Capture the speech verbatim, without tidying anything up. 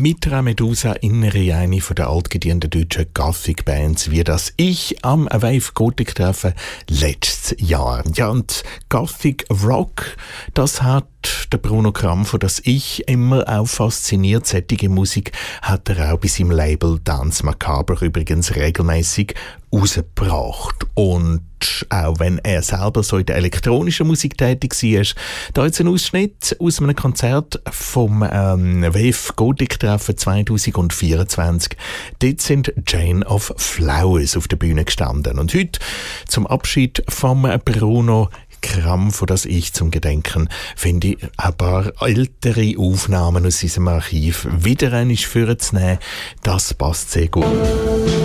Mitra Medusa, innere eine von der altgedienten deutschen Gothic-Bands, wie das ich am Wave Gothic treffen letztes Jahr. Ja, und Gothic Rock, das hat der Bruno Krampfer, das ich immer auch fasziniert. Sättige Musik hat er auch bei seinem Label Dance Macabre übrigens regelmäßig rausgebracht. Und auch wenn er selber so in der elektronischen Musik tätig war, da jetzt ein Ausschnitt aus einem Konzert vom ähm, Wave Gothic Treffen zwanzig vierundzwanzig. Dort sind Jane of Flowers auf der Bühne gestanden. Und heute zum Abschied vom Bruno Krampfer, das ich zum Gedenken, finde ich ein paar ältere Aufnahmen aus diesem Archiv wieder einmal vorzunehmen. Das passt sehr gut.